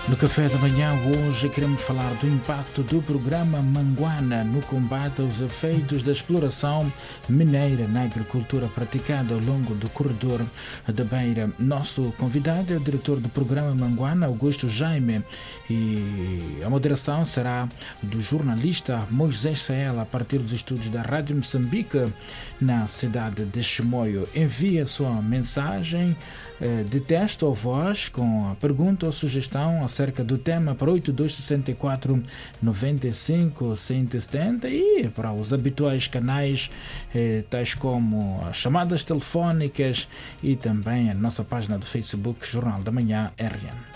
No café da manhã hoje queremos falar do impacto do programa Manguana no combate aos efeitos da exploração mineira na agricultura praticada ao longo do corredor da Beira. Nosso convidado é o diretor do programa Manguana, Augusto Jaime, e a moderação será do jornalista Moisés Saela a partir dos estúdios da Rádio Moçambique na cidade de Chimoio. Envie a sua mensagem de texto ou voz com a pergunta ou sugestão acerca do tema para 8264 95 170 e para os habituais canais tais como as chamadas telefónicas e também a nossa página do Facebook Jornal da Manhã RN.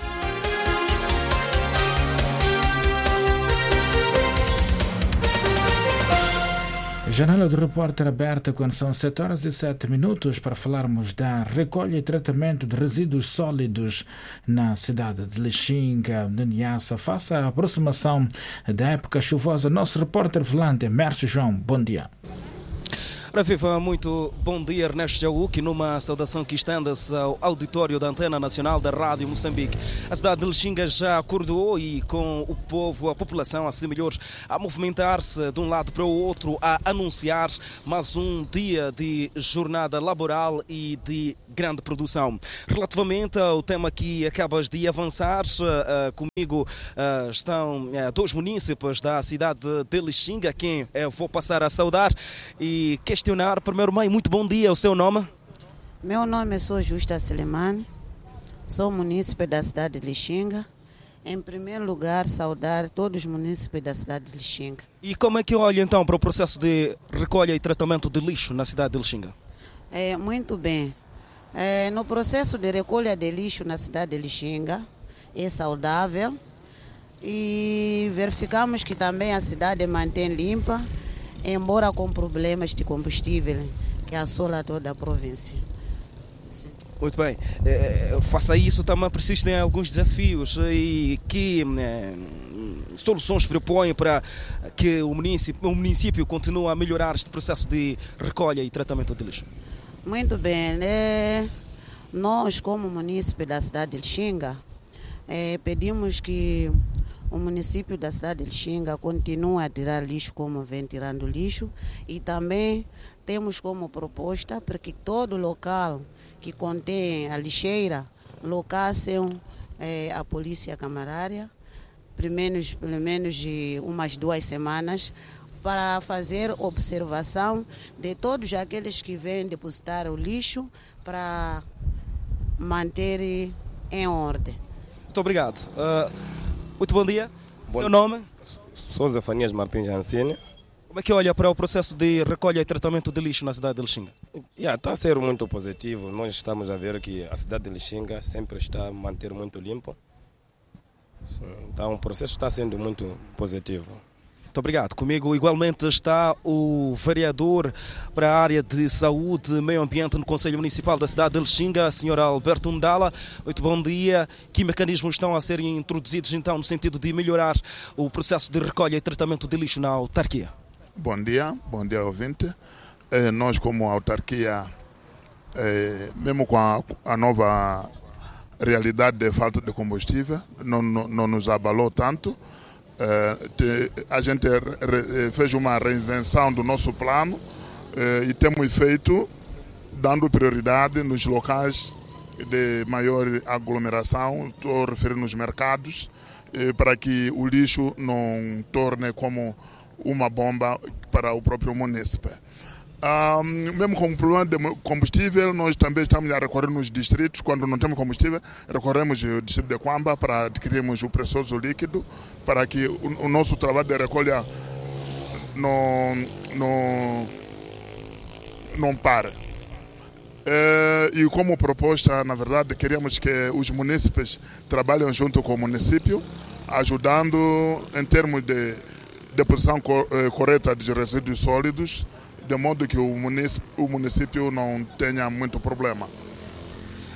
Janela do Repórter aberta quando são 7 horas e 7 minutos para falarmos da recolha e tratamento de resíduos sólidos na cidade de Lixinga, de Niassa. Face à aproximação da época chuvosa, nosso repórter volante, Mércio João, bom dia. Para viva, muito bom dia, Ernesto Jauque, numa saudação que estenda-se ao auditório da Antena Nacional da Rádio Moçambique. A cidade de Lixinga já acordou e com o povo, a população assim melhor, a movimentar-se de um lado para o outro, a anunciar mais um dia de jornada laboral e de grande produção. Relativamente ao tema que acabas de avançar, comigo estão dois munícipes da cidade de Lixinga, quem eu vou passar a saudar e questionar. Primeiro, mãe, muito bom dia, o seu nome? Meu nome é Justa Selemani, sou munícipe da cidade de Lixinga. Em primeiro lugar, saudar todos os munícipes da cidade de Lixinga. E como é que olha então para o processo de recolha e tratamento de lixo na cidade de Lixinga? Muito bem. No processo de recolha de lixo na cidade de Lixinga é saudável e verificamos que também a cidade mantém limpa, embora com problemas de combustível que assola toda a província. Sim. Muito bem. Face a isso também persistem alguns desafios e que soluções propõem para que o município continue a melhorar este processo de recolha e tratamento de lixo? Muito bem. Nós, como munícipe da cidade de Lixinga, pedimos que o município da cidade de Lixinga continue a tirar lixo como vem tirando lixo e também temos como proposta para que todo local que contém a lixeira locassem a polícia camarária, pelo menos de umas 2 semanas, para fazer observação de todos aqueles que vêm depositar o lixo para manter em ordem. Muito obrigado. Muito bom dia. Bom Seu dia. nome? Sou Zefanias Martins Jancini. Como é que olha para o processo de recolha e tratamento de lixo na cidade de Lixinga? Está a ser muito positivo. Nós estamos a ver que a cidade de Lixinga sempre está a manter muito limpo. Então o processo está sendo muito positivo. Muito obrigado. Comigo igualmente está o vereador para a área de saúde e meio ambiente no Conselho Municipal da cidade de Lixinga, a senhora Alberto Ndala. Muito bom dia. Que mecanismos estão a ser introduzidos então no sentido de melhorar o processo de recolha e tratamento de lixo na autarquia? Bom dia ouvinte. Nós como autarquia, mesmo com a nova realidade de falta de combustível, não nos abalou tanto. A gente fez uma reinvenção do nosso plano e temos feito dando prioridade nos locais de maior aglomeração, estou referindo nos mercados, para que o lixo não torne como uma bomba para o próprio município. Mesmo com o problema de combustível, nós também estamos a recorrer nos distritos. Quando não temos combustível, recorremos ao distrito de Quamba para adquirirmos o precioso líquido, para que o nosso trabalho de recolha não pare. E como proposta, na verdade, queríamos que os munícipes trabalhem junto com o município, ajudando em termos de deposição correta de resíduos sólidos, de modo que o município não tenha muito problema.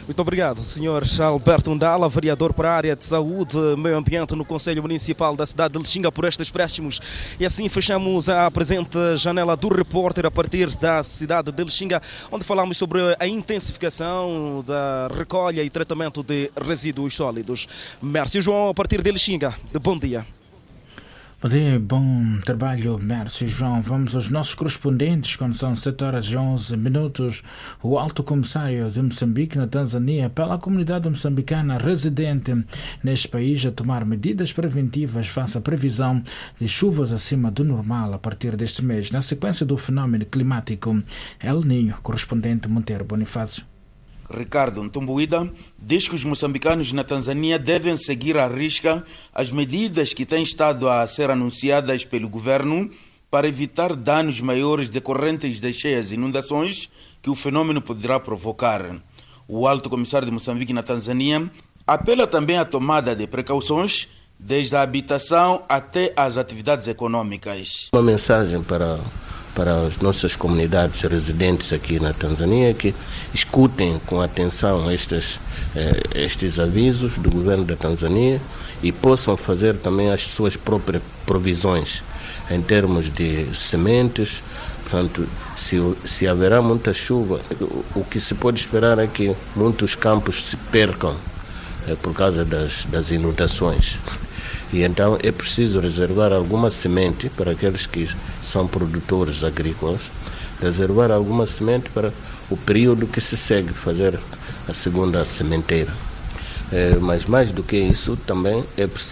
Muito obrigado, Sr. Alberto Ndala, vereador para a área de saúde e meio ambiente no Conselho Municipal da cidade de Lixinga, por estes préstimos. E assim fechamos a presente janela do repórter a partir da cidade de Lixinga, onde falamos sobre a intensificação da recolha e tratamento de resíduos sólidos. Mércio João, a partir de Lixinga. Bom dia. Bom dia, bom trabalho, Mércio João. Vamos aos nossos correspondentes, quando são 7h11. O Alto Comissário de Moçambique, na Tanzânia, apela à comunidade moçambicana residente neste país a tomar medidas preventivas face à previsão de chuvas acima do normal a partir deste mês, na sequência do fenómeno climático El Niño. Correspondente Monteiro Bonifácio. Ricardo Ntumbuída diz que os moçambicanos na Tanzânia devem seguir à risca as medidas que têm estado a ser anunciadas pelo governo para evitar danos maiores decorrentes das cheias e inundações que o fenômeno poderá provocar. O Alto Comissário de Moçambique na Tanzânia apela também à tomada de precauções desde a habitação até as atividades econômicas. Uma mensagem para as nossas comunidades residentes aqui na Tanzânia, que escutem com atenção estes avisos do governo da Tanzânia e possam fazer também as suas próprias provisões em termos de sementes. Portanto, se haverá muita chuva, o que se pode esperar é que muitos campos se percam por causa das inundações. E então é preciso reservar alguma semente para aqueles que são produtores agrícolas, reservar alguma semente para o período que se segue fazer a segunda sementeira. Mas mais do que isso, também é preciso